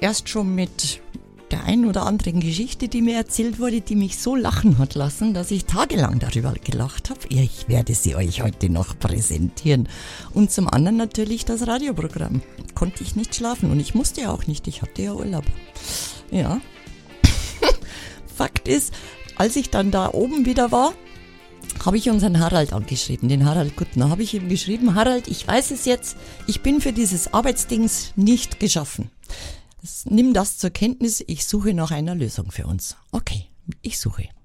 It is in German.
erst schon mit der einen oder anderen Geschichte, die mir erzählt wurde, die mich so lachen hat lassen, dass ich tagelang darüber gelacht habe. Ich werde sie euch heute noch präsentieren. Und zum anderen natürlich das Radioprogramm. Konnte ich nicht schlafen und ich musste ja auch nicht, ich hatte ja Urlaub. Ja. Fakt ist, als ich dann da oben wieder war, habe ich unseren Harald angeschrieben, den Harald Guttner. Habe ich ihm geschrieben, Harald, ich weiß es jetzt, ich bin für dieses Arbeitsdings nicht geschaffen. Nimm das zur Kenntnis, ich suche nach einer Lösung für uns. Okay, ich suche.